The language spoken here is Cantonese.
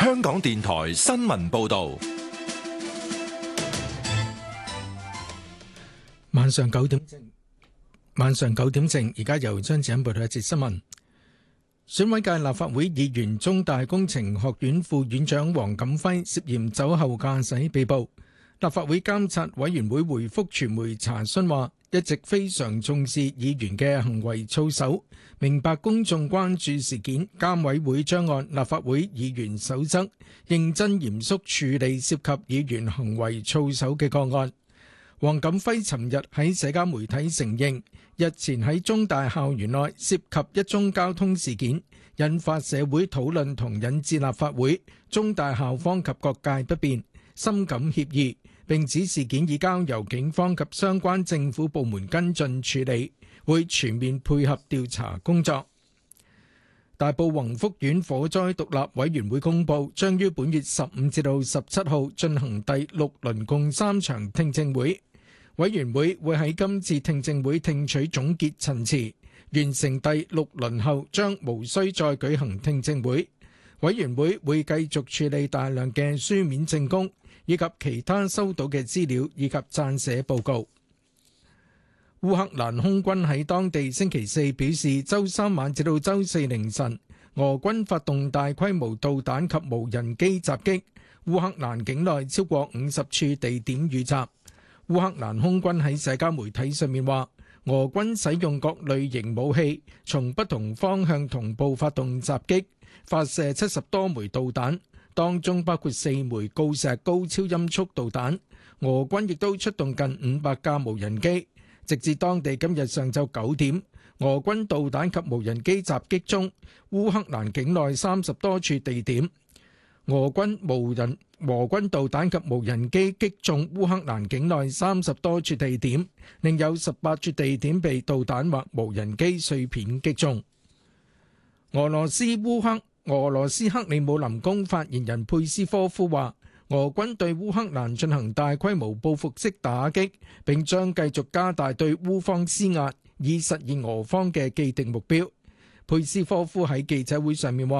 香港電台新聞報道。 晚上9點正，而家由張子欣報道一節新聞。選委界立法會議員、中大工程學院副院長黃錦輝涉嫌酒後駕駛被捕。立法會監察委員會回覆傳媒查詢話，一直非常重視議員嘅行為操守，明白公眾關注事件，監委會將按立法會議員守則認真嚴肅處理涉及議員行為操守嘅個案。黃錦輝尋日喺社交媒體承認，日前喺中大校園內涉及一宗交通事件，引發社會討論同引致立法會、中大校方及各界不便，深感歉意，並指事件已交由警方及相關政府部門跟進處理，會全面配合調查工作。大埔宏福苑火災獨立委員會公佈，將於本月15至到17號進行第6輪共3場聽證會。委員會會喺今次聽證會聽取總結陳詞，完成第6輪後將無需再舉行聽證會。委員會會繼續處理大量嘅書面證供，以及其他收到嘅資料以及撰寫報告。烏克蘭空軍喺當地星期四表示，週三晚至到週四凌晨，俄軍發動大規模導彈及無人機襲擊烏克蘭境內超過50處地點遇襲。烏克蘭空軍喺社交媒體上面話，俄軍使用各類型武器，從不同方向同步發動襲擊，發射70多枚導彈，當中包括4枚鋯石高超音速導彈。俄軍亦都出動近500架無人機。直至當地今日上晝9點，俄軍導彈及無人機襲擊中，烏克蘭境內30多處地點。俄軍導彈及無人機擊中烏克蘭境內30多處地點，另有18處地點被導彈或無人機碎片擊中。俄羅斯克里姆林宮發言人佩斯科夫話，俄軍對烏克蘭進行大規模報復式打擊，並將繼續加大對烏方施壓，以實現俄方嘅既定目標。佩斯科夫喺記者會上面話，